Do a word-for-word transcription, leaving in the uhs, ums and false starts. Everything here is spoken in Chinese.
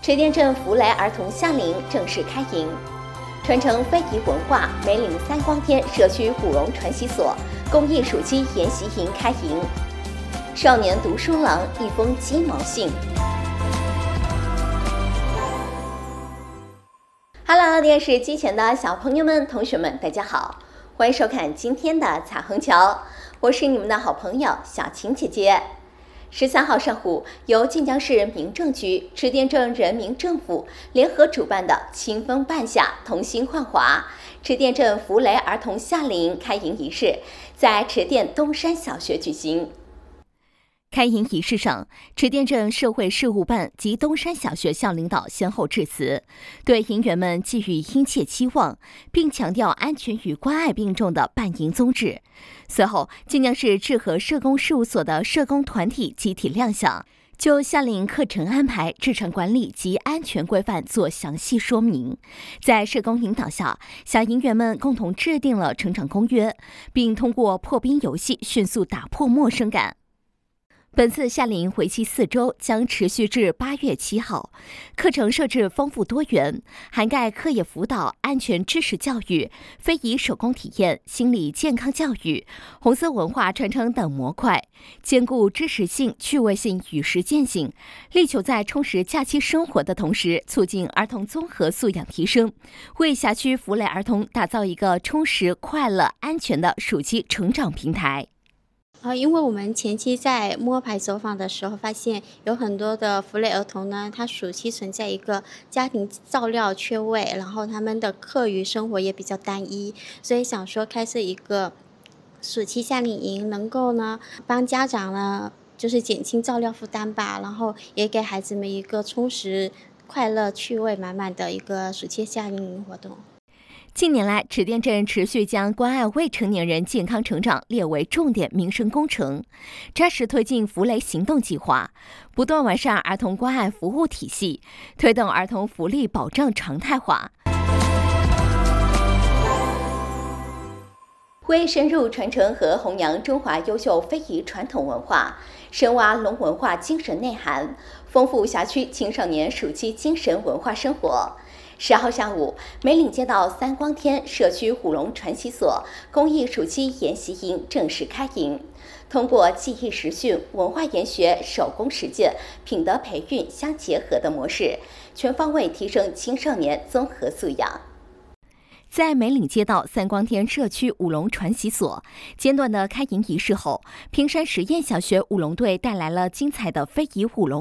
池店镇福来儿童夏令营正式开营，传承非遗文化，梅岭三光天社区古榕传习所公益暑期研习营开营。少年读书郎，一封鸡毛信。Hello， 电视机前的小朋友们、同学们，大家好，欢迎收看今天的彩虹桥，我是你们的好朋友小晴姐姐。十三号上午，由晋江市民政局、池店镇人民政府联合主办的“清风半夏，同心焕华”池店镇福雷儿童夏令营开营仪式在池店东山小学举行。开营仪式上，池店镇社会事务办及东山小学校领导先后致辞，对营员们寄予殷切期望，并强调安全与关爱并重的办营宗旨。随后，晋江市志和社工事务所的社工团体集体亮相，就夏令营课程安排、日常管理及安全规范做详细说明。在社工引导下，小营员们共同制定了成长公约，并通过破冰游戏迅速打破陌生感。本次夏令营为期四周，将持续至八月七号。课程设置丰富多元，涵盖课业辅导、安全知识教育、非遗手工体验、心理健康教育、红色文化传承等模块，兼顾知识性、趣味性与实践性，力求在充实假期生活的同时，促进儿童综合素养提升，为辖区福雷儿童打造一个充实、快乐、安全的暑期成长平台。 啊，因为我们前期在摸排走访的时候，发现有很多的福雷儿童呢，他暑期存在一个家庭照料缺位，然后他们的课余生活也比较单一，所以想说开设一个暑期夏令营，能够呢帮家长呢就是减轻照料负担吧，然后也给孩子们一个充实、快乐、趣味满满的一个暑期夏令营活动。 近年来，池店镇持续将关爱未成年人健康成长列为重点民生工程，扎实推进福雷行动计划，不断完善儿童关爱服务体系，推动儿童福利保障常态化。为深入传承和弘扬中华优秀非遗传统文化，深挖龙文化精神内涵，丰富辖区青少年暑期精神文化生活。十号下午，梅岭街道三光天社区古榕传习所公益暑期研习营正式开营。通过技艺实训、文化研学、手工实践、品德培育相结合的模式，全方位提升青少年综合素养。在梅岭街道三光天社区舞龙传习所间断的开营仪式后，平山实验小学舞龙队带来了精彩的非遗舞龙